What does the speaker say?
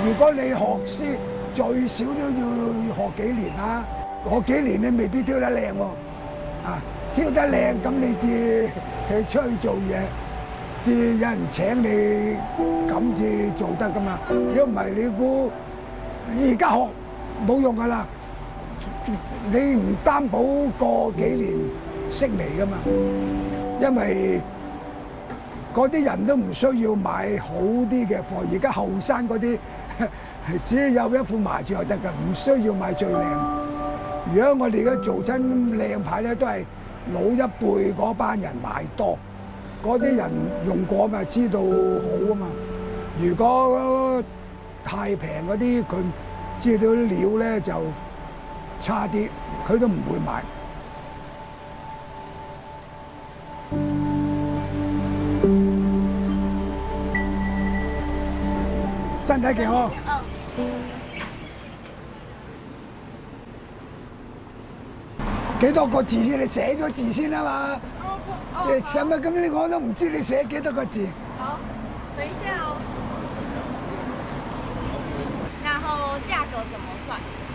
如果你學師最少都要學幾年啦，學幾年你未必挑得靚喎，啊，挑得靚咁你至去出去做嘢，至有人請你咁至做得噶嘛。如果唔係你估而家學冇用噶啦，你唔擔保過幾年識嚟噶嘛，因為嗰啲人都唔需要買好啲嘅貨，而家後生嗰啲只要有一副麻雀就得㗎，唔需要買最靚。如果我哋而家做親靚牌咧，都係老一輩嗰班人買多，嗰啲人用過咪知道好啊嘛。如果太平嗰啲，佢知道啲料咧就差啲，佢都唔會買。身體健康。幾多個字先？你寫咗字先啊嘛。你使乜咁？我都唔知你寫幾多個字。 好，等一下哦。然後價格怎麼算？